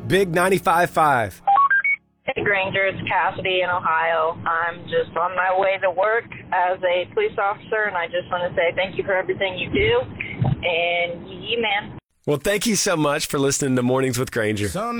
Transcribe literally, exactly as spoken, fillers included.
Big ninety-five point five. Hey, Granger, it's Cassidy in Ohio. I'm just on my way to work as a police officer, and I just want to say thank you for everything you do. And yee, man. Well, thank you so much for listening to Mornings with Granger.